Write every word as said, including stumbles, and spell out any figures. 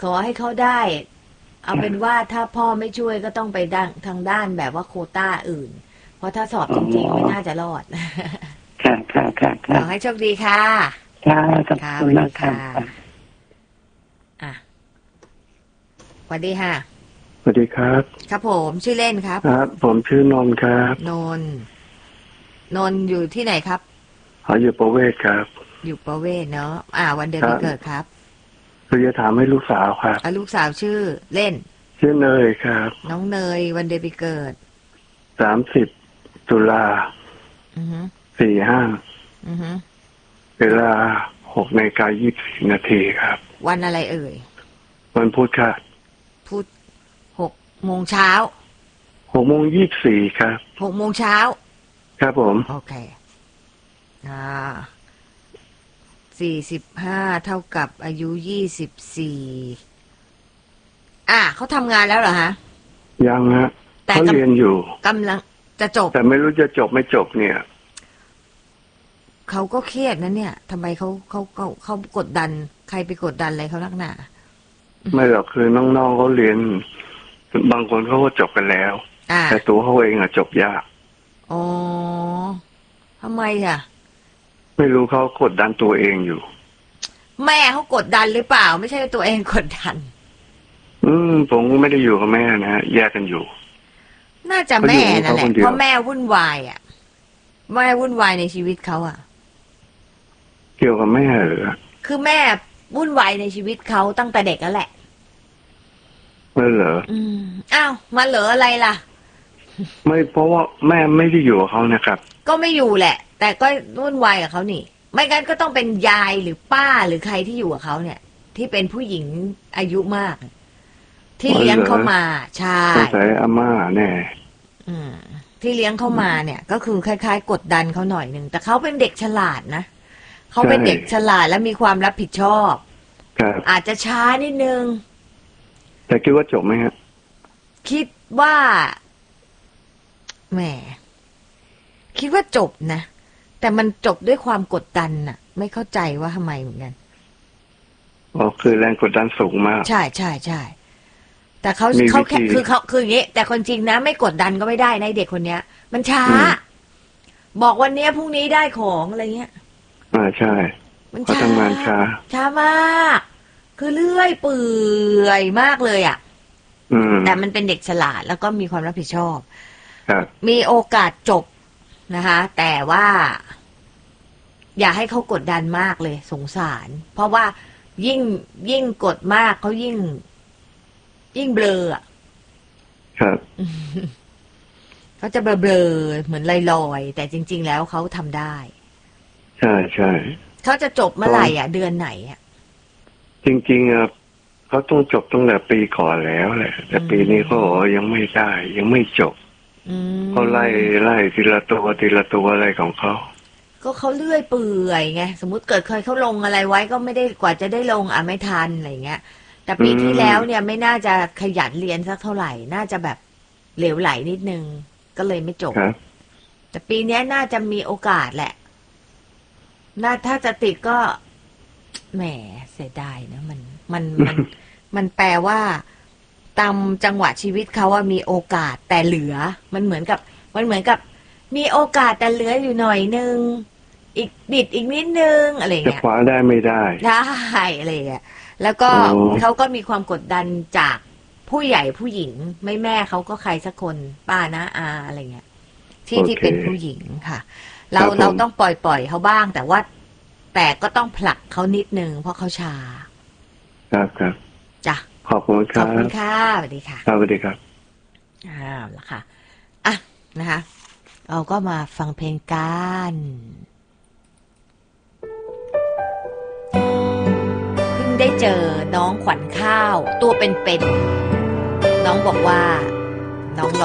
ขอให้เขาได้เอาเป็นว่าถ้าพ่อไม่ช่วยก็ต้องไปด้านทางด้านแบบว่าโควต้าอื่นเพราะถ้าสอบจริงๆไม่น่าจะรอดค่ะค่ะค่ะขอให้โชคดีค่ะค่ะขอบคุณมากค่ะอ่ะสวัสดีค่ะสวัสดีครับครับผมชื่อเล่นครับครับผมชื่อนนท์ครับนนท์นนท์อยู่ที่ไหนครับอ๋ออยู่ประเวศครับอยู่ประเวศเนาะอ่าวันเดือนปีเกิดครับคือจะถามให้ลูกสาวครับอ่ะลูกสาวชื่อเล่นชื่อเนยครับน้องเนยวันเดือนปีเกิดสามสิบตุลาอือฮึสี่ห้าอือฮึเวลาหกนาฬิกายี่สิบนาทีครับวันอะไรเอ่ยวันพุธครับพุธหกโมงเช้าหกโมงยี่สิบสี่ครับหกโมงเช้าครับผมโอเคอ่าสี่สิบห้าเท่ากับอายุยี่สิบสี่อ่ะเขาทำงานแล้วเหรอฮะยังฮะเขาเรียนอยู่กำลังจะจบแต่ไม่รู้จะจบไม่จบเนี่ยเขาก็เครียดนะเนี่ยทำไมเขาเขาเขาเขากดดันใครไปกดดันอะไรเขาลักหนาไม่หรอกคือน้องๆเขาเรียนบางคนเขาก็จบกันแล้วแต่ตัวเขาเองอะจบยากอ๋อทำไมอ่ะไม่รู้เขากดดันตัวเองอยู่แม่เขากดดันหรือเปล่าไม่ใช่ตัวเองกดดันอืมผมก็ไม่ได้อยู่กับแม่นะแยกกันอยู่น่าจะแม่นั่นแหละเพราะแม่วุ่นวายอ่ะแม่วุ่นวายในชีวิตเขาอ่ะเกี่ยวกับแม่เหรอคือแม่วุ่นวายในชีวิตเขาตั้งแต่เด็กแล้วแหละไม่เหรออืมอ้าวมาเหรออะไรล่ะไม่เพราะว่าแม่ไม่ได้อยู่กับเขานะครับก็ไม่อยู่แหละแต่ก็วุ่นวายกับเขานี่ไม่งั้นก็ต้องเป็นยายหรือป้าหรือใครที่อยู่กับเขาเนี่ยที่เป็นผู้หญิงอายุมากที่เลี้ยงเขามาใช่ใช่อาม่าแน่อืมที่เลี้ยงเขามาเนี่ยก็คือคล้ายๆกดดันเขาหน่อยนึงแต่เขาเป็นเด็กฉลาดนะเขาเป็นเด็กฉลาดและมีความรับผิดชอบอาจจะช้านิดนึงแต่คิดว่าจบไหมฮะคิดว่าแหมคิดว่าจบนะแต่มันจบด้วยความกดดันน่ะไม่เข้าใจว่าทำไมเหมือนกันอ๋อคือแรงกดดันสูงมากใช่ใช่ใช่แต่เขาเขาแค่คือเขาคืออย่างนี้แต่คนจริงนะไม่กดดันก็ไม่ได้ในเด็กคนเนี้ยมันช้าบอกวันนี้พรุ่งนี้ได้ของอะไรเงี้ยอ่าใช่มันช้าทำงานช้าช้ามากคือเลื่อยเปื่อยมากเลยอ่ะแต่มันเป็นเด็กฉลาดแล้วก็มีความรับผิดชอบมีโอกาสจบนะคะแต่ว่าอย่าให้เขากดดันมากเลยสงสารเพราะว่ายิ่งยิ่งกดมากเขายิ่งยิ่งเบลออ่ะครับเขาจะเบลอๆเหมือนลอยๆแต่จริงๆแล้วเขาทำได้ใช่ใช่เขาจะจบเมื่อไหร่อ่ะเดือนไหนอ่ะจริงๆอ่ะเขาต้องจบตั้งแต่ปีก่อนแล้วแหละแต่ปีนี้เขายังไม่ได้ยังไม่จบเขาไล่ไล่ทีละตัวทีละตัวอะไรของเขาก็เขาเลื่อยเปื่อยไงสมมุติเกิดเคยเขาลงอะไรไว้ก็ไม่ได้กว่าจะได้ลงอ่ะไม่ทันอะไรเงี้ยแต่ปีที่แล้วเนี่ยไม่น่าจะขยันเรียนสักเท่าไหร่น่าจะแบบเหลวไหลนิดนึงก็เลยไม่จบแต่ปีนี้น่าจะมีโอกาสแหละน่าถ้าจะติดก็แหมเสียดายนะมันมันมันมันแปลว่าตามจังหวะชีวิตเขาว่ามีโอกาสแต่เหลือมันเหมือนกับมันเหมือนกับมีโอกาสแต่เหลืออยู่หน่อยนึงอีกบิดอีกนิดนึงอะไรเงี้ยจะคว้าได้ไม่ได้ได้อะไรเงี้ยแล้วก็เขาก็มีความกดดันจากผู้ใหญ่ผู้หญิงไม่แม่เขาก็ใครสักคนป้านะอาอะไรเงี้ยที่ที่เป็นผู้หญิงค่ะเราเราต้องปล่อยปล่อยเขาบ้างแต่ว่าแต่ก็ต้องผลักเขานิดนึงเพราะเขาชาครับครับจ้ะขอบคุณครับขอบคุณค่ะสวัสดีค่ะสวัสดีครับอ้าวละค่ะอ่ะนะคะเราก็มาฟังเพลงกันเพิ่งได้เจอน้องขวัญข้าวตัวเป็นๆน้องบอกว่าน้อง